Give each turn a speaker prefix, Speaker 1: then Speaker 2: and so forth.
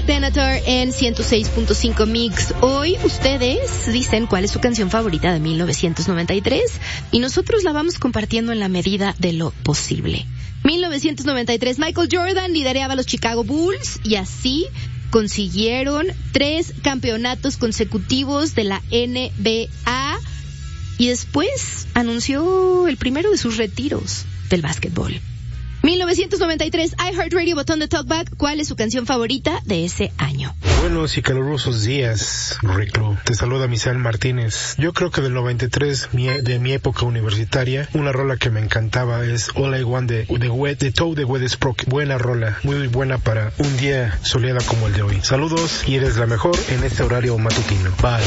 Speaker 1: Senator en 106.5 Mix. Hoy ustedes dicen cuál es su canción favorita de 1993 y nosotros la vamos compartiendo en la medida de lo posible. 1993, Michael Jordan lideraba a los Chicago Bulls y así consiguieron 3 campeonatos consecutivos de la NBA y después anunció el primero de sus retiros del básquetbol. 1993, iHeartRadio Botón de Talkback. ¿Cuál es su canción favorita de ese año?
Speaker 2: Buenos y calurosos días, Riclo. Te saluda Misael Martínez. Yo creo que del 93, de mi época universitaria, una rola que me encantaba es All I Want de Toe de Wet Sprocket. Buena rola, muy buena para un día soleado como el de hoy. Saludos y eres la mejor en este horario matutino. Bye.